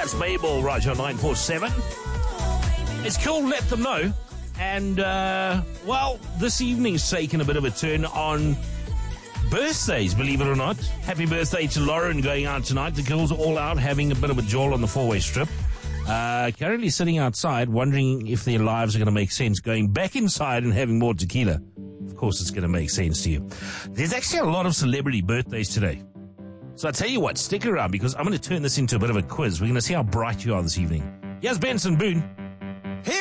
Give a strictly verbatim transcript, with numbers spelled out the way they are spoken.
That's Mabel right here on nine four seven. It's cool, let them know. And, uh, well, this evening's taken a bit of a turn on birthdays, believe it or not. Happy birthday to Lauren going out tonight. The girls are all out having a bit of a jaw on the four-way strip. Uh, currently sitting outside wondering if their lives are going to make sense going back inside and having more tequila. Of course it's going to make sense to you. There's actually a lot of celebrity birthdays today. So I tell you what, stick around because I'm going to turn this into a bit of a quiz. We're going to see how bright you are this evening. Here's Benson Boone.